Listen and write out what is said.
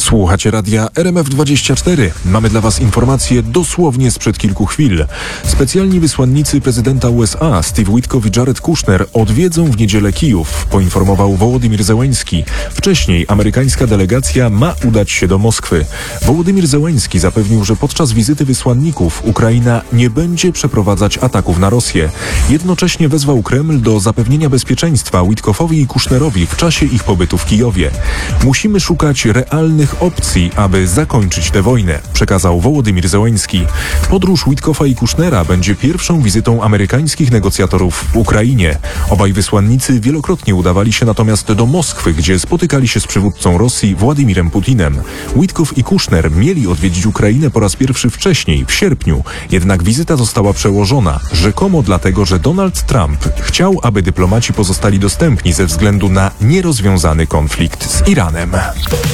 Słuchacie radia RMF24. Mamy dla Was informacje dosłownie sprzed kilku chwil. Specjalni wysłannicy prezydenta USA Steve Witkoff i Jared Kushner odwiedzą w niedzielę Kijów, poinformował Wołodymyr Zełenski. Wcześniej amerykańska delegacja ma udać się do Moskwy. Wołodymyr Zełenski zapewnił, że podczas wizyty wysłanników Ukraina nie będzie przeprowadzać ataków na Rosję. Jednocześnie wezwał Kreml do zapewnienia bezpieczeństwa Witkoffowi i Kushnerowi w czasie ich pobytu w Kijowie. Musimy szukać realnych opcji, aby zakończyć tę wojnę, przekazał Wołodymyr Zełenski. Podróż Witkoffa i Kushnera będzie pierwszą wizytą amerykańskich negocjatorów w Ukrainie. Obaj wysłannicy wielokrotnie udawali się natomiast do Moskwy, gdzie spotykali się z przywódcą Rosji Władimirem Putinem. Witkoff i Kushner mieli odwiedzić Ukrainę po raz pierwszy wcześniej, w sierpniu, jednak wizyta została przełożona, rzekomo dlatego, że Donald Trump chciał, aby dyplomaci pozostali dostępni ze względu na nierozwiązany konflikt z Iranem.